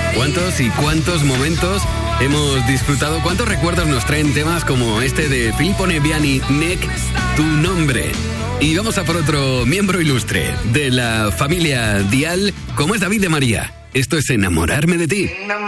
¿Cuántos y cuántos momentos hemos disfrutado? ¿Cuántos recuerdos nos traen temas como este de Filippo Neviani, Nek, Tu Nombre? Y vamos a por otro miembro ilustre de la familia Dial, como es David de María. Esto es Enamorarme de Ti.